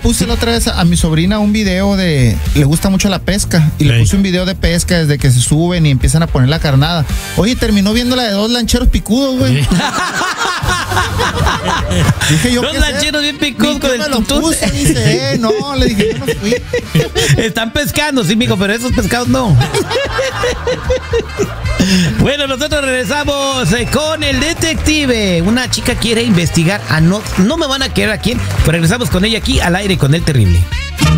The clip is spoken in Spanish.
puse la otra vez a mi sobrina un video le gusta mucho la pesca, y le puse un video de pesca desde que se suben y empiezan a poner la carnada. Oye, terminó viendo la de 2 lancheros picudos, güey. Dije yo, 2 lancheros bien picudos con el tutún. Puse, dice, no, le dije, yo no fui. Están pescando, sí, mijo, pero esos pescados no. Bueno, nosotros regresamos con el detective. Una chica quiere investigar a no me van a querer a quién, pero regresamos con ella aquí al aire con El Terrible.